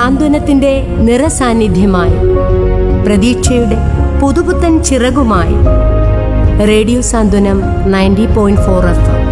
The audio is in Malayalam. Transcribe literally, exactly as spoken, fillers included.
സാന്ത്വനത്തിന്റെ നിറസാന്നിധ്യമായി, പ്രതീക്ഷയുടെ പുതുപുത്തൻ ചിറകുമായി റേഡിയോ സാന്ത്വനം ninety point four F M.